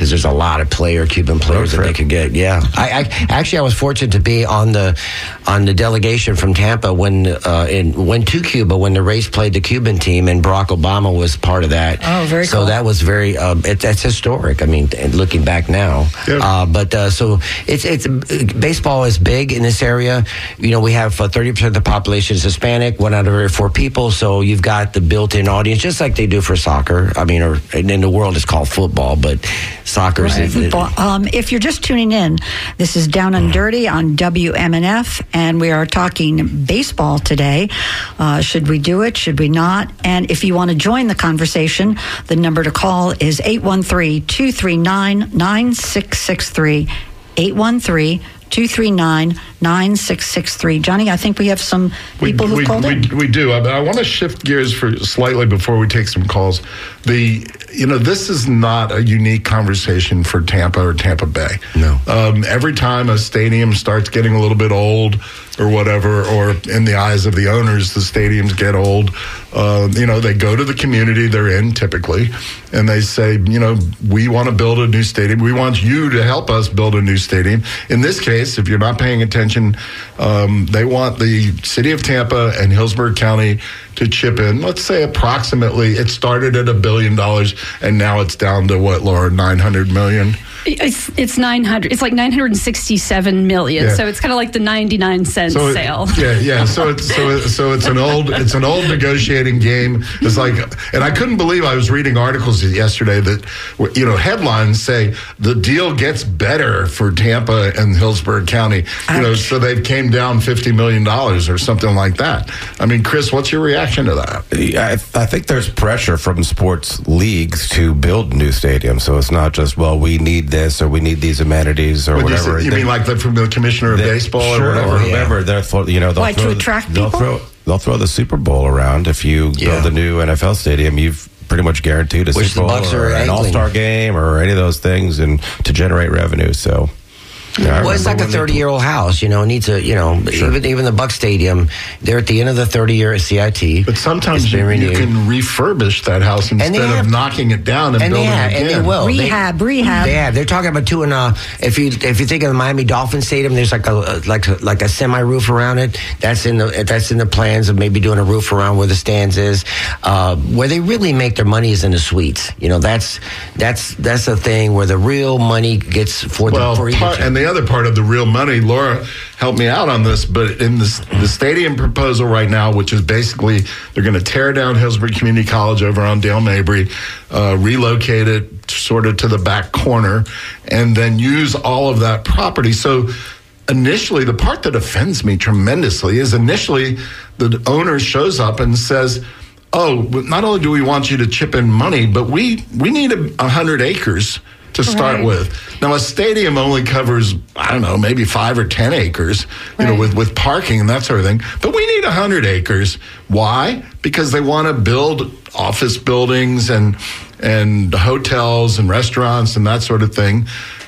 because there's a lot of Cuban players that they could get. Yeah, I was fortunate to be on the delegation from Tampa when went to Cuba when the Rays played the Cuban team, and Barack Obama was part of that. Oh, very cool. So that was very that's historic. I mean, looking back now, so it's baseball is big in this area. You know, we have 30% of the population is Hispanic, 1 out of every 4 people. So you've got the built-in audience, just like they do for soccer. I mean, and in the world it's called football, but soccer is football. If you're just tuning in, this is Down and Dirty on WMNF, and we are talking baseball today. Should we do it? Should we not? And if you want to join the conversation, the number to call is 813-239-9663. 813-239-9663. Johnny, I think we have some people who've called in. We do. I want to shift gears for slightly before we take some calls. This is not a unique conversation for Tampa or Tampa Bay. No. Every time a stadium starts getting a little bit old or whatever, or in the eyes of the owners, the stadiums get old, they go to the community they're in typically, and they say, we want to build a new stadium. We want you to help us build a new stadium. In this case, if you're not paying attention, they want the city of Tampa and Hillsborough County to chip in. Let's say approximately, it started at $1 billion, and now it's down to what, Laura, $900 million? It's 900. It's like 967 million. Yeah. So it's kind of like the 99-cent sale. Yeah. So it's an old negotiating game. It's like, and I couldn't believe I was reading articles yesterday that headlines say the deal gets better for Tampa and Hillsborough County. So they came down $50 million or something like that. I mean, Chris, what's your reaction to that? I think there's pressure from sports leagues to build new stadiums. So it's not just, well, we need this or we need these amenities or whatever. You mean like from the commissioner of baseball or whatever? Or whoever. To attract people? They'll throw the Super Bowl around. If you build a new NFL stadium, you've pretty much guaranteed a Super Bowl or an All-Star game or any of those things, and to generate revenue. So. Well, it's like a 30-year-old house, it needs a, even the Buck Stadium, they're at the end of the 30-year CIT. But sometimes you can refurbish that house instead of knocking it down and building it again. And they will. Rehab. They're talking about doing if you think of the Miami Dolphin Stadium, there's like a semi-roof around it. That's in the plans of maybe doing a roof around where the stands is. Where they really make their money is in the suites. That's the thing where the real money gets for and the other part of the real money, Laura, help me out on this, but in the stadium proposal right now, which is basically they're going to tear down Hillsborough Community College over on Dale Mabry, relocate it sort of to the back corner, and then use all of that property. So initially, the part that offends me tremendously is the owner shows up and says, oh, not only do we want you to chip in money, but we need 100 acres to start with. Now, a stadium only covers, I don't know, maybe 5 or 10 acres, with parking and that sort of thing. But we need 100 acres. Why? Because they want to build office buildings and hotels and restaurants and that sort of thing.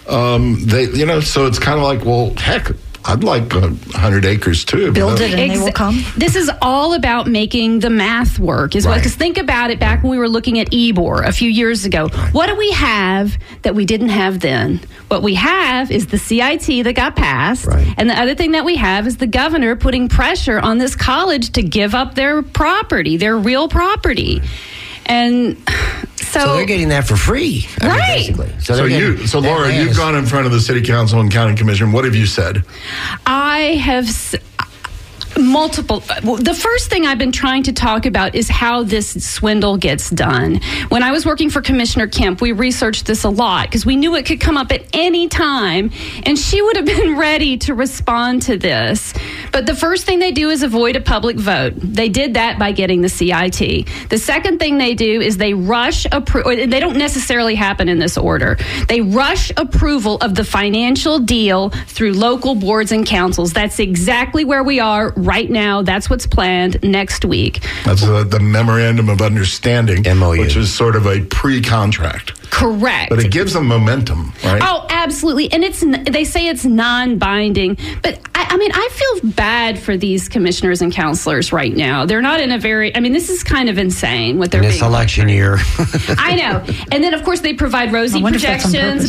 So it's kind of like, well, heck, I'd like 100 acres too. Build it and they will come. This is all about making the math work. Because think about it, back when we were looking at Ybor a few years ago. What do we have that we didn't have then? What we have is the CIT that got passed. And the other thing that we have is the governor putting pressure on this college to give up their property, their real property. And so they're getting that for free, basically. So Laura, you've gone in front of the city council and county commission. What have you said? I have multiple. The first thing I've been trying to talk about is how this swindle gets done. When I was working for Commissioner Kemp, we researched this a lot because we knew it could come up at any time, and she would have been ready to respond to this. But the first thing they do is avoid a public vote. They did that by getting the CIT. The second thing they do is they rush they don't necessarily happen in this order. They rush approval of the financial deal through local boards and councils. That's exactly where we are right now. That's what's planned next week. That's the Memorandum of Understanding, MOU, which is sort of a pre-contract. Correct. But it gives them momentum, right? Oh, absolutely. And they say it's non-binding. But, I feel bad for these commissioners and counselors right now. They're not in this is kind of insane what they're doing. This election year. I know. And then, of course, they provide rosy projections